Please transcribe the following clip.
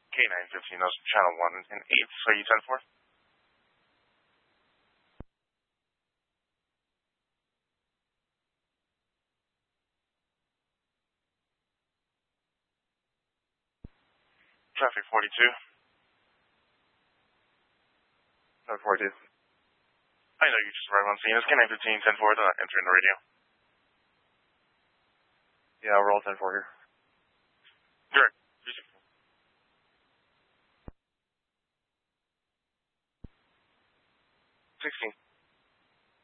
K915, those channel 1 and 8, so you 10-4? Traffic 42. Traffic 42. I know you just arrived on scene. It's K915, 10-4, they're not entering the radio. Yeah, we're all 10-4 here.